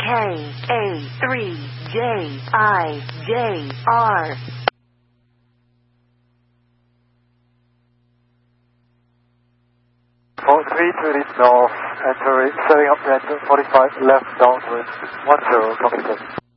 KA3JIJR. For 3 to lead north, entering, setting up random 45 left downwind, 10, copy.